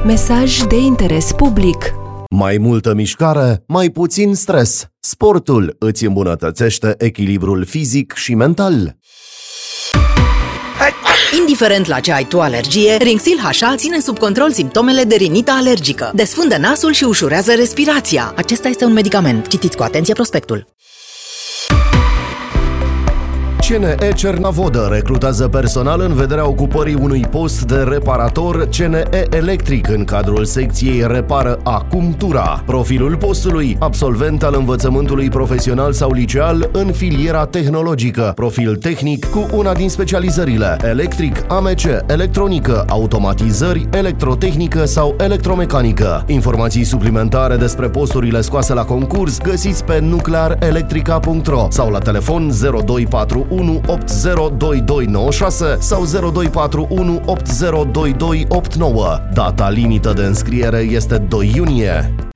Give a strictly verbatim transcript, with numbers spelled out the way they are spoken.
Mesaj de interes public. Mai multă mișcare, mai puțin stres. Sportul îți îmbunătățește echilibrul fizic și mental. Indiferent la ce ai tu alergie, Rinxil H A ține sub control simptomele de rinită alergică. Desfundă nasul și ușurează respirația. Acesta este un medicament. Citiți cu atenție prospectul. C N E Cernavodă recrutează personal în vederea ocupării unui post de reparator C N E Electric în cadrul secției Repară Acum Tura. Profilul postului: absolvent al învățământului profesional sau liceal în filiera tehnologică, profil tehnic cu una din specializările electric, A M C, electronică, automatizări, electrotehnică sau electromecanică. Informații suplimentare despre posturile scoase la concurs găsiți pe nuclear electrica punct ro sau la telefon zero doi patru unu opt zero doi doi nouă șase sau zero doi patru unu opt zero doi doi opt nouă. Data limită de înscriere este doi iunie.